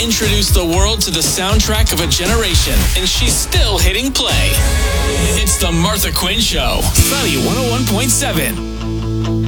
introduced the world to the soundtrack of a generation, and she's still hitting play. It's the Martha Quinn Show. Sunny 101.7.